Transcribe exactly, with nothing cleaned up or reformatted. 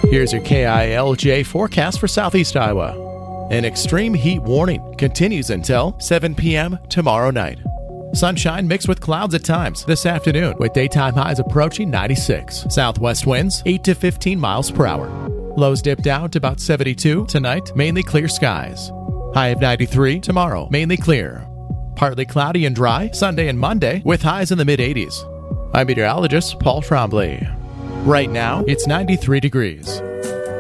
Here's your K I L J forecast for Southeast Iowa. An extreme heat warning continues until seven p.m. tomorrow night. Sunshine mixed with clouds at times this afternoon, with daytime highs approaching ninety-six. Southwest winds eight to fifteen miles per hour. Lows dip down to about seventy-two tonight, mainly clear skies. High of ninety-three tomorrow, mainly clear. Partly cloudy and dry Sunday and Monday, with highs in the mid-eighties. I'm meteorologist Paul Trombley. Right now, it's ninety-three degrees.